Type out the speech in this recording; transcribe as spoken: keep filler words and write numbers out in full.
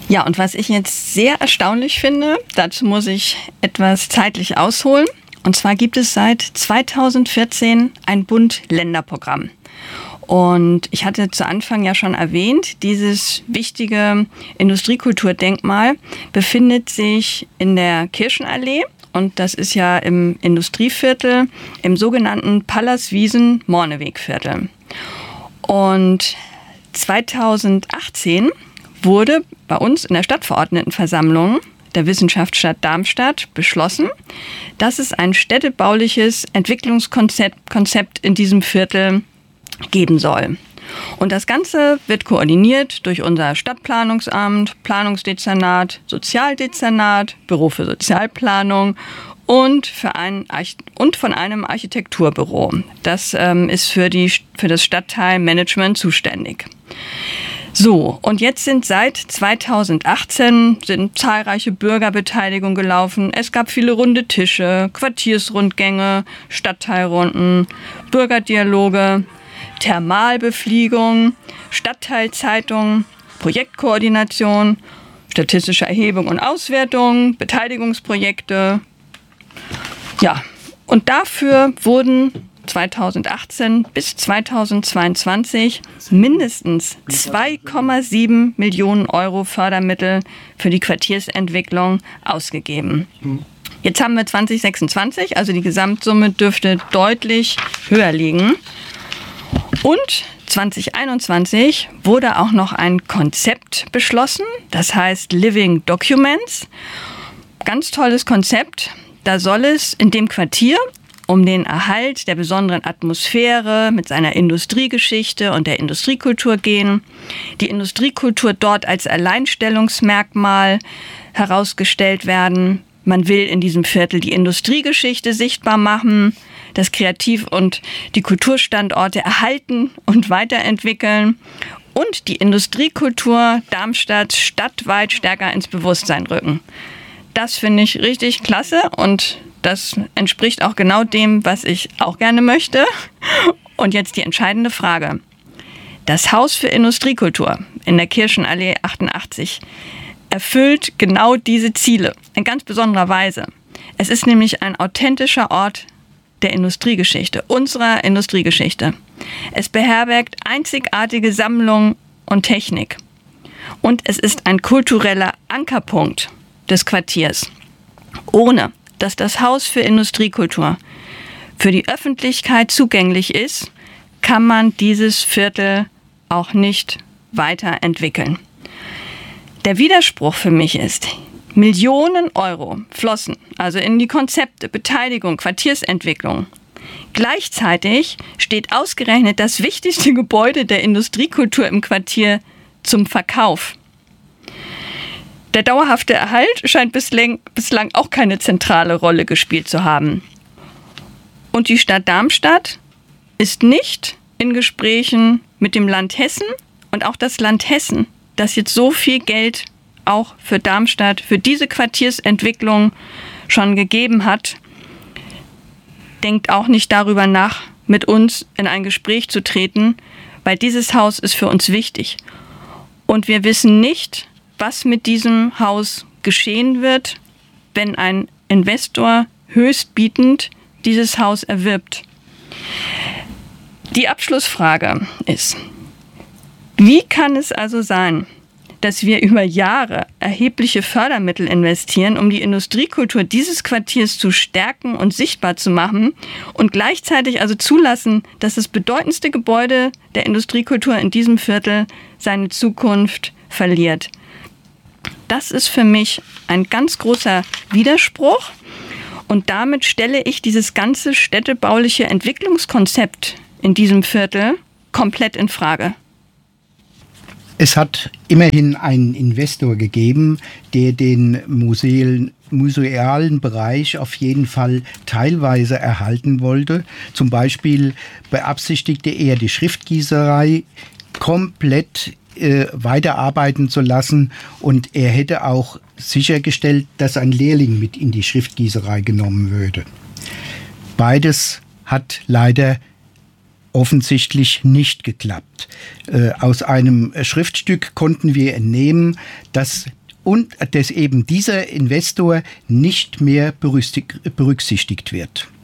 Ja, und was ich jetzt sehr erstaunlich finde, dazu muss ich etwas zeitlich ausholen. Und zwar gibt es seit zweitausendvierzehn ein Bund-Länder-Programm. Und ich hatte zu Anfang ja schon erwähnt, dieses wichtige Industriekulturdenkmal befindet sich in der Kirchenallee. Und das ist ja im Industrieviertel, im sogenannten Pallas-Wiesen-Morneweg-Viertel. Und zweitausendachtzehn wurde bei uns in der Stadtverordnetenversammlung der Wissenschaftsstadt Darmstadt beschlossen, dass es ein städtebauliches Entwicklungskonzept Konzept in diesem Viertel geben soll. Und das Ganze wird koordiniert durch unser Stadtplanungsamt, Planungsdezernat, Sozialdezernat, Büro für Sozialplanung und, für ein Arch- und von einem Architekturbüro. Das ähm, ist für, die, für das Stadtteilmanagement zuständig. So, und jetzt sind seit zweitausendachtzehn sind zahlreiche Bürgerbeteiligungen gelaufen. Es gab viele runde Tische, Quartiersrundgänge, Stadtteilrunden, Bürgerdialoge, Thermalbefliegung, Stadtteilzeitung, Projektkoordination, statistische Erhebung und Auswertung, Beteiligungsprojekte. Ja, und dafür wurden zweitausendachtzehn bis zweitausendzweiundzwanzig mindestens zwei Komma sieben Millionen Euro Fördermittel für die Quartiersentwicklung ausgegeben. Jetzt haben wir zwanzig sechsundzwanzig, also die Gesamtsumme dürfte deutlich höher liegen. Und zwanzig einundzwanzig wurde auch noch ein Konzept beschlossen, das heißt Living Documents. Ganz tolles Konzept. Da soll es in dem Quartier um den Erhalt der besonderen Atmosphäre mit seiner Industriegeschichte und der Industriekultur gehen. Die Industriekultur dort als Alleinstellungsmerkmal herausgestellt werden. Man will in diesem Viertel die Industriegeschichte sichtbar machen, das Kreativ- und die Kulturstandorte erhalten und weiterentwickeln und die Industriekultur Darmstadt stadtweit stärker ins Bewusstsein rücken. Das finde ich richtig klasse und das entspricht auch genau dem, was ich auch gerne möchte. Und jetzt die entscheidende Frage. Das Haus für Industriekultur in der Kirchenallee achtundachtzig erfüllt genau diese Ziele in ganz besonderer Weise. Es ist nämlich ein authentischer Ort der Industriegeschichte, unserer Industriegeschichte. Es beherbergt einzigartige Sammlungen und Technik. Und es ist ein kultureller Ankerpunkt des Quartiers. Ohne dass das Haus für Industriekultur für die Öffentlichkeit zugänglich ist, kann man dieses Viertel auch nicht weiterentwickeln. Der Widerspruch für mich ist, Millionen Euro flossen also in die Konzepte, Beteiligung, Quartiersentwicklung. Gleichzeitig steht ausgerechnet das wichtigste Gebäude der Industriekultur im Quartier zum Verkauf. Der dauerhafte Erhalt scheint bislang, bislang auch keine zentrale Rolle gespielt zu haben. Und die Stadt Darmstadt ist nicht in Gesprächen mit dem Land Hessen und auch das Land Hessen, das jetzt so viel Geld auch für Darmstadt, für diese Quartiersentwicklung schon gegeben hat, denkt auch nicht darüber nach, mit uns in ein Gespräch zu treten, weil dieses Haus ist für uns wichtig. Und wir wissen nicht, was mit diesem Haus geschehen wird, wenn ein Investor höchstbietend dieses Haus erwirbt. Die Abschlussfrage ist, wie kann es also sein, dass wir über Jahre erhebliche Fördermittel investieren, um die Industriekultur dieses Quartiers zu stärken und sichtbar zu machen und gleichzeitig also zulassen, dass das bedeutendste Gebäude der Industriekultur in diesem Viertel seine Zukunft verliert? Das ist für mich ein ganz großer Widerspruch und damit stelle ich dieses ganze städtebauliche Entwicklungskonzept in diesem Viertel komplett in Frage. Es hat immerhin einen Investor gegeben, der den Museen, musealen Bereich auf jeden Fall teilweise erhalten wollte. Zum Beispiel beabsichtigte er, die Schriftgießerei komplett äh, weiterarbeiten zu lassen und er hätte auch sichergestellt, dass ein Lehrling mit in die Schriftgießerei genommen würde. Beides hat leider offensichtlich nicht geklappt. Äh, aus einem Schriftstück konnten wir entnehmen, dass und dass eben dieser Investor nicht mehr berücksichtigt wird.